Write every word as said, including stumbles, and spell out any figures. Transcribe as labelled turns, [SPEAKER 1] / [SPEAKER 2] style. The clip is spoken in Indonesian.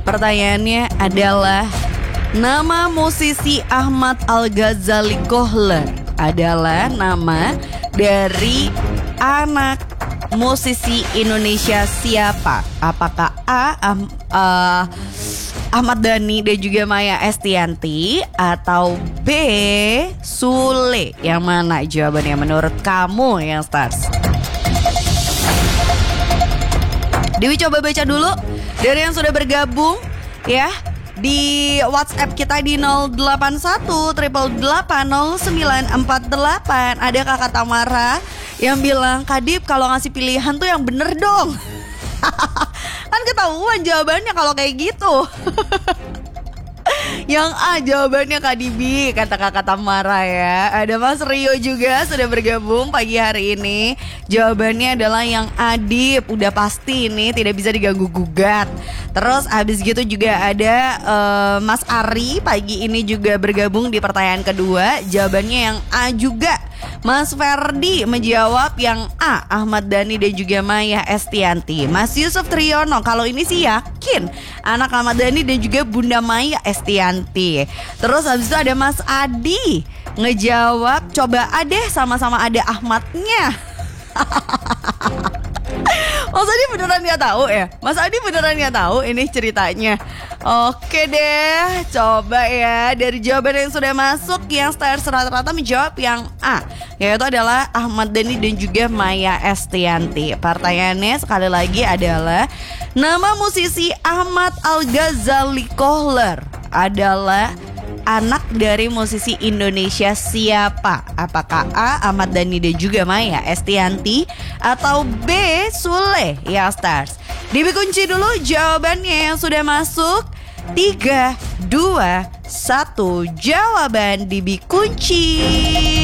[SPEAKER 1] Pertanyaannya adalah, nama musisi Ahmad Al-Ghazali Kohler adalah nama dari anak musisi Indonesia siapa? Apakah A. Um, uh, Ahmad Dhani dan juga Maya Estianty, atau B. Sule? Yang mana jawabannya menurut kamu yang Stars? Dewi coba baca dulu dari yang sudah bergabung ya di WhatsApp kita di nol delapan satu delapan delapan nol sembilan empat delapan. Ada Kakak Tamara yang bilang, Kak Dip kalau ngasih pilihan tuh yang bener dong. Kan ketahuan jawabannya kalau kayak gitu. Yang A jawabannya Kak Dibi, kata Kakak Tamara ya. Ada Mas Rio juga sudah bergabung pagi hari ini. Jawabannya adalah yang Adip, udah pasti ini tidak bisa diganggu gugat. Terus habis gitu juga ada uh, Mas Ari pagi ini juga bergabung di pertanyaan kedua. Jawabannya yang A juga. Mas Ferdi menjawab yang A, Ahmad Dhani dan juga Maya Estianty. Mas Yusuf Triyono, kalau ini sih yakin anak Ahmad Dhani dan juga Bunda Maya Estianty. Terus habis itu ada Mas Adi ngejawab, coba adeh sama-sama ada Ahmadnya. Mas Adi beneran gak tahu ya? Mas Adi beneran gak tahu ini ceritanya? Oke deh, coba ya dari jawaban yang sudah masuk, yang Stars rata-rata menjawab yang A, yaitu adalah Ahmad Dhani dan juga Maya Estianty. Pertanyaannya sekali lagi adalah, nama musisi Ahmad Al-Ghazali Kohler adalah anak dari musisi Indonesia siapa? Apakah A, Ahmad Dhani dan juga Maya Estianty, atau B, Sule? Ya Stars, Dibi kunci dulu jawabannya yang sudah masuk. Tiga, dua, satu, jawaban Dibi kunci.